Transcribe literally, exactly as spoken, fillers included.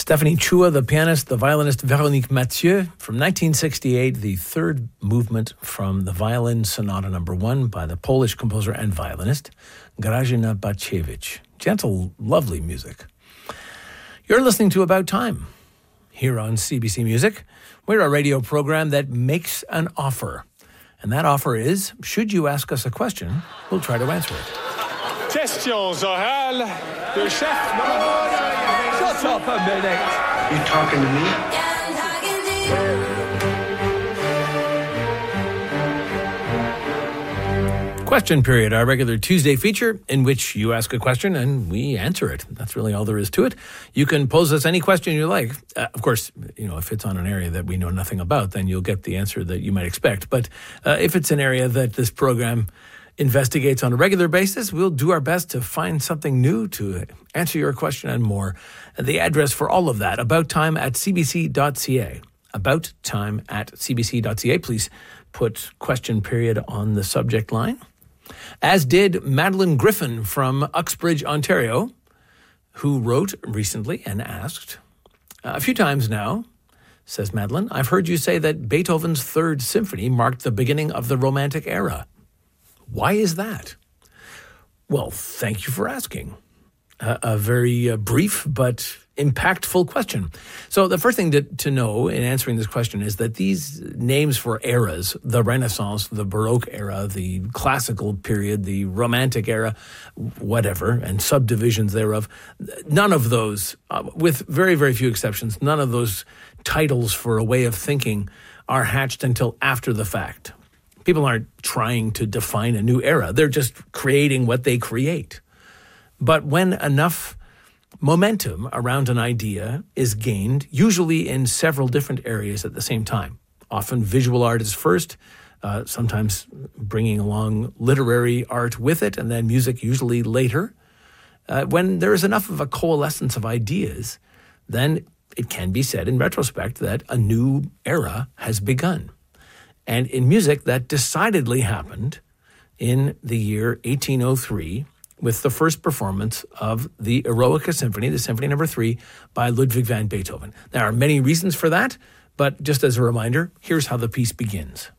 Stephanie Chua, the pianist, the violinist Véronique Mathieu, from nineteen sixty-eight, the third movement from the Violin Sonata Number One by the Polish composer and violinist Grażyna Backiewicz. Gentle, lovely music. You're listening to About Time here on C B C Music. We're a radio program that makes an offer. And that offer is, should you ask us a question, we'll try to answer it. Questions orales de chef. Shut up a minute. You talking to me? Question Period, our regular Tuesday feature in which you ask a question and we answer it. That's really all there is to it. You can pose us any question you like. Uh, of course, you know, if it's on an area that we know nothing about, then you'll get the answer that you might expect. But uh, if it's an area that this program investigates on a regular basis, we'll do our best to find something new to answer your question and more. The address for all of that, abouttime at c b c dot c a. Abouttime at c b c dot c a. Please put Question Period on the subject line. As did Madeline Griffin from Uxbridge, Ontario, who wrote recently and asked, a few times now, says Madeline, I've heard you say that Beethoven's Third Symphony marked the beginning of the Romantic era. Why is that? Well, thank you for asking. Uh, a very uh, brief but impactful question. So the first thing to, to know in answering this question is that these names for eras, the Renaissance, the Baroque era, the classical period, the Romantic era, whatever, and subdivisions thereof, none of those, uh, with very, very few exceptions, none of those titles for a way of thinking are hatched until after the fact. People aren't trying to define a new era. They're just creating what they create. But when enough momentum around an idea is gained, usually in several different areas at the same time, often visual art is first, uh, sometimes bringing along literary art with it, and then music usually later. Uh, when there is enough of a coalescence of ideas, then it can be said in retrospect that a new era has begun. And in music, that decidedly happened in the year eighteen oh three with the first performance of the Eroica Symphony, the Symphony Number Three, by Ludwig van Beethoven. There are many reasons for that, but just as a reminder, here's how the piece begins.